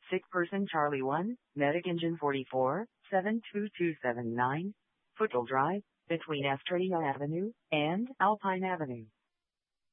Sick person Charlie 1, Medic Engine 44, 72279, Foothill Drive, between Estrella Avenue and Alpine Avenue.